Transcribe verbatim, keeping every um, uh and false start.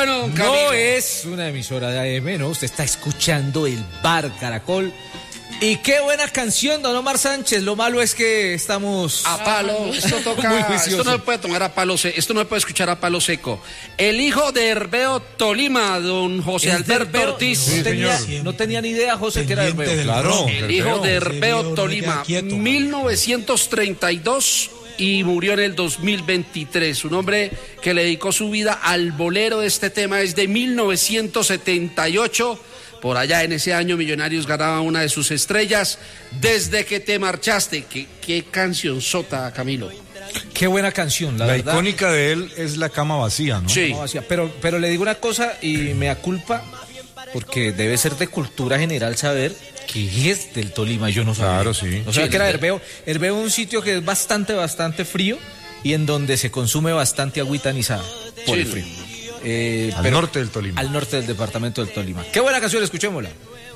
bueno, don Camilo. No es una emisora de A M, no, usted está escuchando el Bar Caracol. Y qué buena canción, don Omar Sánchez. Lo malo es que estamos a palo. Esto toca. Muy juicioso. Esto no se puede tomar a palo seco. Esto no se puede escuchar a palo seco. El hijo de Herbeo Tolima, don José ¿Es Alberto Herbeo? Ortiz. Sí, no, tenía, no tenía ni idea, José, que era Herbeo. Claro. El hijo de Herbeo Tolima, mil novecientos treinta y dos y murió en el dos mil veintitrés. Un hombre que le dedicó su vida al bolero de este tema desde mil novecientos setenta y ocho. Por allá en ese año Millonarios ganaba una de sus estrellas. Desde que te marchaste. Qué, qué canción sota, Camilo. Qué buena canción, la, la verdad. La icónica de él es La cama vacía, ¿no? Sí. Cama vacía. Pero, pero le digo una cosa y me aculpa, porque debe ser de cultura general saber que es del Tolima. Yo no sabía. Claro, sí. O sea, sí, que era de... Herbeo. Herbeo es un sitio que es bastante, bastante frío y en donde se consume bastante agüita anisada por sí. el frío. Eh, al pero, norte del Tolima. Al norte del departamento del Tolima. Qué buena canción, escuchémosla.